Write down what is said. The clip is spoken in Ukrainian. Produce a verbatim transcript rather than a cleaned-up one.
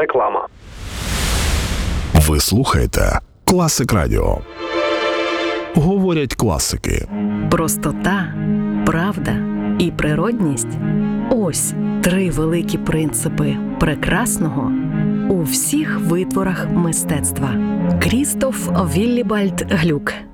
Реклама. Ви слухаєте Класик Радіо. Говорять класики. Простота, правда і природність – ось три великі принципи прекрасного у всіх витворах мистецтва. Крістоф Віллібальд Глюк.